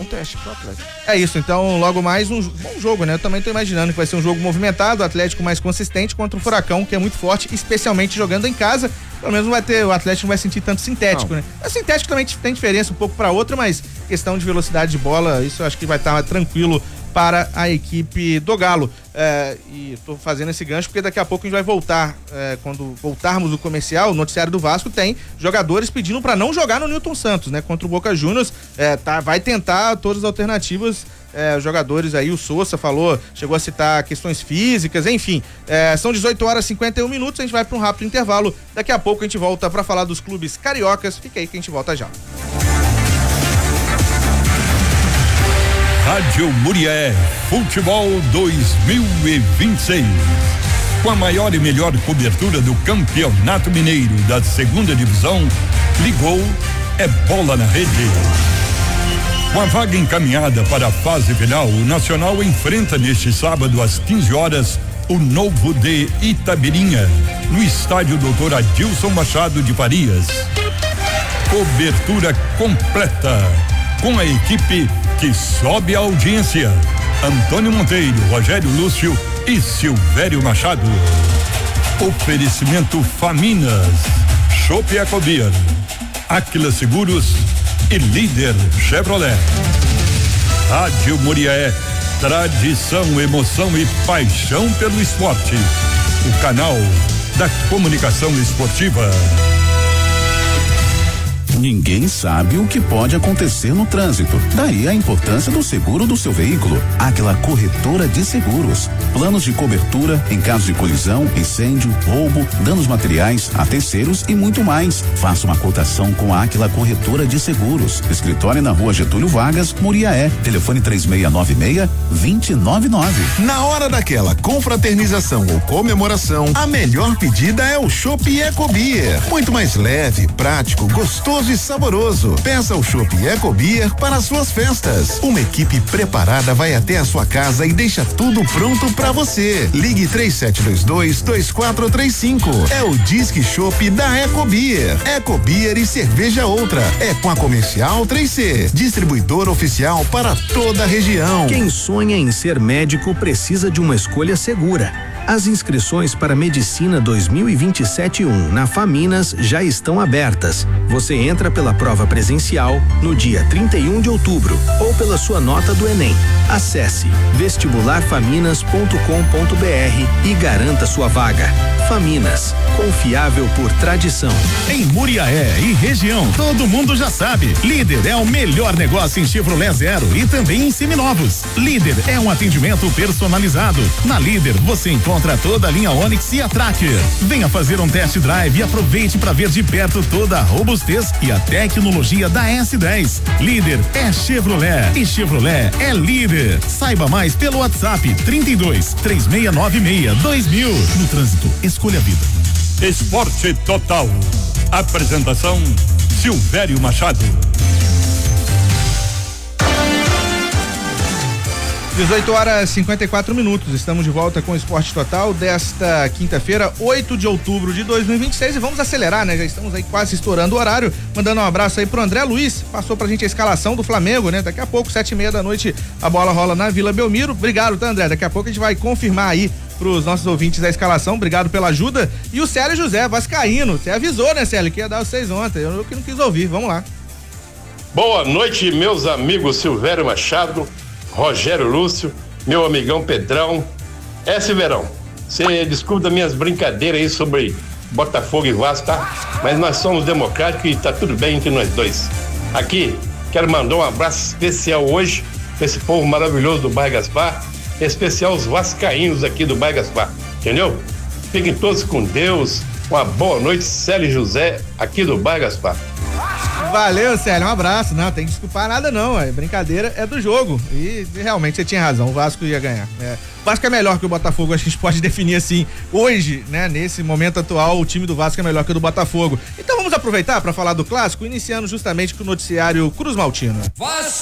teste pro Atlético. É isso, então logo mais um bom jogo, né? Eu também tô imaginando que vai ser um jogo movimentado, o Atlético mais consistente contra o Furacão, que é muito forte, especialmente jogando em casa. Pelo menos o Atlético não vai sentir tanto sintético, né? O sintético também tem diferença um pouco para outro, mas questão de velocidade de bola, isso eu acho que vai estar tranquilo para a equipe do Galo. E tô fazendo esse gancho porque daqui a pouco a gente vai voltar, quando voltarmos do comercial, o noticiário do Vasco tem jogadores pedindo para não jogar no Newton Santos, né? Contra o Boca Juniors, vai tentar todas as alternativas. Os jogadores aí, o Sousa chegou a citar questões físicas, enfim, são 18h51, a gente vai para um rápido intervalo, daqui a pouco a gente volta para falar dos clubes cariocas, fica aí que a gente volta já. Rádio Murié Futebol 2026, com a maior e melhor cobertura do Campeonato Mineiro da segunda divisão, ligou, é bola na rede. Com a vaga encaminhada para a fase final, o Nacional enfrenta neste sábado às 15 horas o Novo de Itabirinha, no estádio Dr. Adilson Machado de Farias. Cobertura completa, com a equipe que sobe a audiência: Antônio Monteiro, Rogério Lúcio e Silvério Machado. Oferecimento Faminas, Chopp Ecobeer, Áquila Seguros e Líder Chevrolet. Rádio Murié, tradição, emoção e paixão pelo esporte. O canal da comunicação esportiva. Ninguém sabe o que pode acontecer no trânsito. Daí a importância do seguro do seu veículo. Áquila Corretora de Seguros. Planos de cobertura em caso de colisão, incêndio, roubo, danos materiais a terceiros e muito mais. Faça uma cotação com a Áquila Corretora de Seguros. Escritório na Rua Getúlio Vargas, Muriaé. Telefone 3696-299. Na hora daquela confraternização ou comemoração, a melhor pedida é o Chopp Ecobeer. Muito mais leve, prático, gostoso e saboroso. Peça o Chopp Ecobeer para suas festas. Uma equipe preparada vai até a sua casa e deixa tudo pronto para você. Ligue 3722-2435. É o Disque Chopp da Ecobeer. Ecobeer e cerveja outra. É com a Comercial 3C, distribuidor oficial para toda a região. Quem sonha em ser médico precisa de uma escolha segura. As inscrições para Medicina 2027-1 na Faminas já estão abertas. Você entra pela prova presencial no dia 31 de outubro ou pela sua nota do Enem. Acesse vestibularfaminas.com.br e garanta sua vaga. Faminas, confiável por tradição. Em Muriaé e região, todo mundo já sabe. Líder é o melhor negócio em Chevrolet Zero e também em seminovos. Líder é um atendimento personalizado. Na Líder você encontra toda a linha Onix e a Tracker. Venha fazer um test drive e aproveite para ver de perto toda a robustez e a tecnologia da S10. Líder é Chevrolet e Chevrolet é líder. Saiba mais pelo WhatsApp 32-3696-2000. No trânsito, escolha a vida. Esporte Total. Apresentação Silvério Machado. 18h54, estamos de volta com o Esporte Total desta quinta-feira, 8 de outubro de 2026, e vamos acelerar, né? Já estamos aí quase estourando o horário, mandando um abraço aí pro André Luiz, passou pra gente a escalação do Flamengo, né? Daqui a pouco, 7h30 da noite, a bola rola na Vila Belmiro. Obrigado, tá, André? Daqui a pouco a gente vai confirmar aí pros nossos ouvintes da escalação, obrigado pela ajuda. E o Célio José, vascaíno, você avisou, né, Célio, que ia dar vocês ontem, eu que não quis ouvir, vamos lá. Boa noite, meus amigos Silvério Machado, Rogério Lúcio, meu amigão Pedrão. Silverão, você desculpa das minhas brincadeiras aí sobre Botafogo e Vasco, tá? Mas nós somos democráticos e tá tudo bem entre nós dois. Aqui, quero mandar um abraço especial hoje pra esse povo maravilhoso do Bairro Gaspar, em especial os vascaínos aqui do Bairro Gaspar, entendeu? Fiquem todos com Deus, uma boa noite, Célio José, aqui do Bairro Gaspar. Valeu, Célio, um abraço. Não, tem que desculpar nada não, brincadeira é do jogo, e realmente você tinha razão, o Vasco ia ganhar. O Vasco é melhor que o Botafogo, acho que a gente pode definir assim, hoje, né, nesse momento atual, o time do Vasco é melhor que o do Botafogo. Então vamos aproveitar para falar do clássico, iniciando justamente com o noticiário Cruz Maltino.